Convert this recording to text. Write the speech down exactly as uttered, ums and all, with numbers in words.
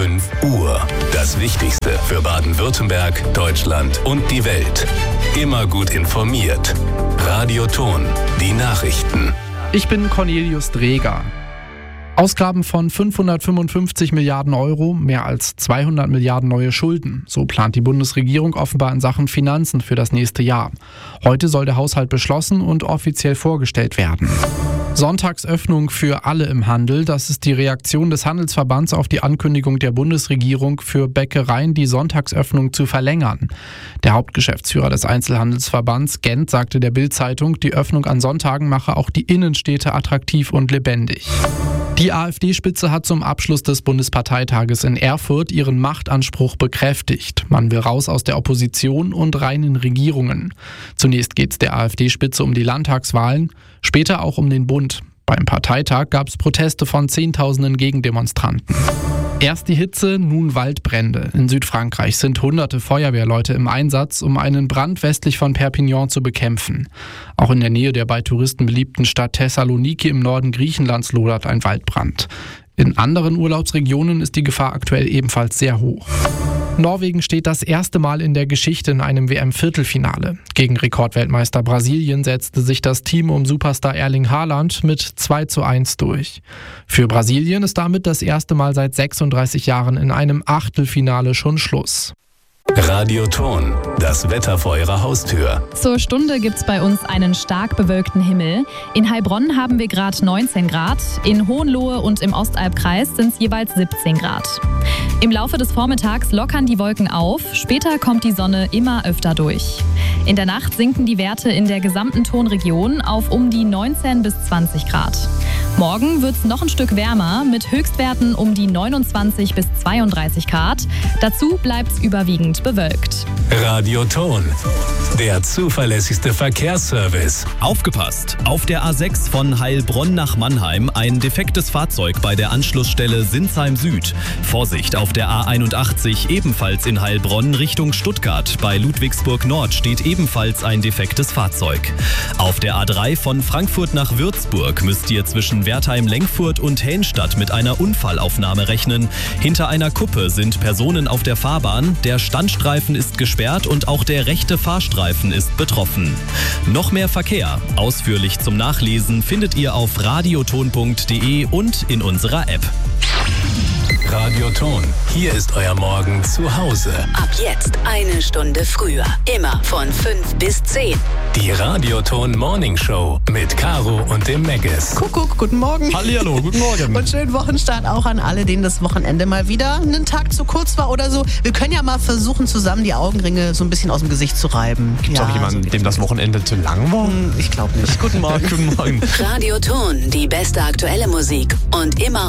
fünf Uhr. Das Wichtigste für Baden-Württemberg, Deutschland und die Welt. Immer gut informiert. Radioton, die Nachrichten. Ich bin Cornelius Dreger. Ausgaben von fünfhundertfünfundfünfzig Milliarden Euro, mehr als zweihundert Milliarden neue Schulden. So plant die Bundesregierung offenbar in Sachen Finanzen für das nächste Jahr. Heute soll der Haushalt beschlossen und offiziell vorgestellt werden. Sonntagsöffnung für alle im Handel. Das ist die Reaktion des Handelsverbands auf die Ankündigung der Bundesregierung, für Bäckereien die Sonntagsöffnung zu verlängern. Der Hauptgeschäftsführer des Einzelhandelsverbands Gent sagte der Bild-Zeitung, die Öffnung an Sonntagen mache auch die Innenstädte attraktiv und lebendig. Die AfD-Spitze hat zum Abschluss des Bundesparteitages in Erfurt ihren Machtanspruch bekräftigt. Man will raus aus der Opposition und rein in Regierungen. Zunächst geht es der AfD-Spitze um die Landtagswahlen, später auch um den Bund. Beim Parteitag gab es Proteste von Zehntausenden Gegendemonstranten. Erst die Hitze, nun Waldbrände. In Südfrankreich sind hunderte Feuerwehrleute im Einsatz, um einen Brand westlich von Perpignan zu bekämpfen. Auch in der Nähe der bei Touristen beliebten Stadt Thessaloniki im Norden Griechenlands lodert ein Waldbrand. In anderen Urlaubsregionen ist die Gefahr aktuell ebenfalls sehr hoch. Norwegen steht das erste Mal in der Geschichte in einem W M-Viertelfinale. Gegen Rekordweltmeister Brasilien setzte sich das Team um Superstar Erling Haaland mit zwei zu eins durch. Für Brasilien ist damit das erste Mal seit sechsunddreißig Jahren in einem Achtelfinale schon Schluss. Radioton, das Wetter vor Ihrer Haustür. Zur Stunde gibt's bei uns einen stark bewölkten Himmel. In Heilbronn haben wir gerade neunzehn Grad, in Hohenlohe und im Ostalbkreis sind es jeweils siebzehn Grad. Im Laufe des Vormittags lockern die Wolken auf, später kommt die Sonne immer öfter durch. In der Nacht sinken die Werte in der gesamten Tonregion auf um die neunzehn bis zwanzig Grad. Morgen wird's noch ein Stück wärmer mit Höchstwerten um die neunundzwanzig bis zweiunddreißig Grad. Dazu bleibt's überwiegend bewölkt. Radioton, der zuverlässigste Verkehrsservice. Aufgepasst! Auf der A sechs von Heilbronn nach Mannheim ein defektes Fahrzeug bei der Anschlussstelle Sinsheim Süd. Vorsicht, auf der A einundachtzig ebenfalls in Heilbronn Richtung Stuttgart. Bei Ludwigsburg Nord steht ebenfalls ein defektes Fahrzeug. Auf der A drei von Frankfurt nach Würzburg müsst ihr zwischen Wertheim-Lengfurt und Helnstadt mit einer Unfallaufnahme rechnen. Hinter einer Kuppe sind Personen auf der Fahrbahn, der Standstreifen ist gesperrt und auch der rechte Fahrstreifen ist betroffen. Noch mehr Verkehr, ausführlich zum Nachlesen, findet ihr auf radioton punkt de und in unserer App. Radioton, hier ist euer Morgen zu Hause. Ab jetzt eine Stunde früher. Immer von fünf bis zehn. Die Radioton Morning Show mit Caro und dem Meggis. Kuckuck, guten Morgen. Hallihallo, guten Morgen. Und schönen Wochenstart auch an alle, denen das Wochenende mal wieder einen Tag zu kurz war oder so. Wir können ja mal versuchen, zusammen die Augenringe so ein bisschen aus dem Gesicht zu reiben. Gibt es ja, auch jemanden, so dem das Wochenende zu lang war? Ich glaube nicht. Guten Morgen. Guten Morgen. Radioton, die beste aktuelle Musik und immer